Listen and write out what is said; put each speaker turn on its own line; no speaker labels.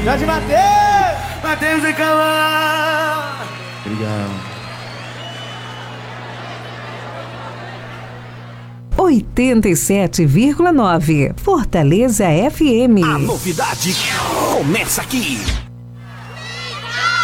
Grande Matheus!
Matheus e Calma!
Obrigado.
87,9 Fortaleza FM.
A novidade começa aqui.